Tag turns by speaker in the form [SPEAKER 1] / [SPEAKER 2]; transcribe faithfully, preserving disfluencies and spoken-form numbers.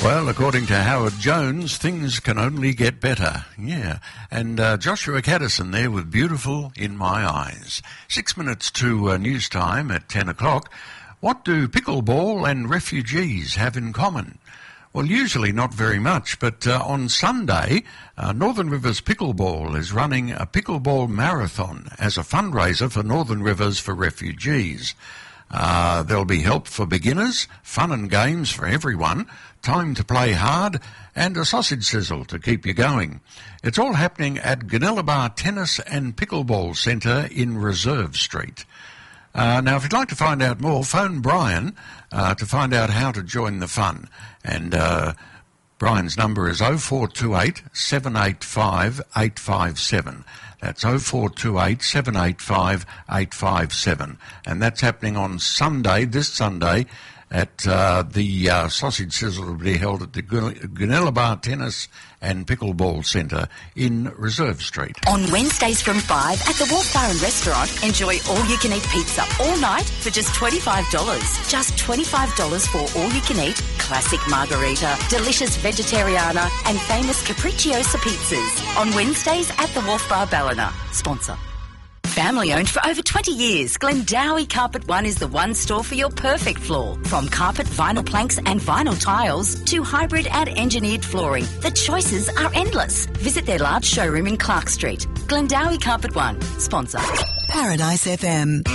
[SPEAKER 1] Well, according to Howard Jones, things can only get better. Yeah. And uh, Joshua Caddison there with Beautiful in My Eyes. Six minutes to uh, news time at ten o'clock. What do pickleball and refugees have in common? Well, usually not very much, but uh, on Sunday, uh, Northern Rivers Pickleball is running a pickleball marathon as a fundraiser for Northern Rivers for refugees. Uh, there'll be help for beginners, fun and games for everyone, time to play hard, and a sausage sizzle to keep you going. It's all happening at Gunnellabar Tennis and Pickleball Centre in Reserve Street. Uh, now, if you'd like to find out more, phone Brian uh, to find out how to join the fun. And uh, Brian's number is oh four two eight, seven eight five, eight five seven. That's oh four two eight, seven eight five, eight five seven. And that's happening on Sunday, this Sunday, at uh, the uh, Sausage Sizzle will be held at the Gunnellabar Tennis and Pickleball Centre in Reserve Street.
[SPEAKER 2] On Wednesdays from five at the Wharf Bar and Restaurant, enjoy all-you-can-eat pizza all night for just twenty-five dollars. Just twenty-five dollars for all-you-can-eat, classic margarita, delicious vegetariana and famous capricciosa pizzas. On Wednesdays at the Wharf Bar Ballina. Sponsor. Family owned for over twenty years, Glendowie Carpet One is the one store for your perfect floor. From carpet, vinyl planks and vinyl tiles to hybrid and engineered flooring, the choices are endless. Visit their large showroom in Clark Street. Glendowie Carpet One. Sponsor.
[SPEAKER 3] Paradise F M.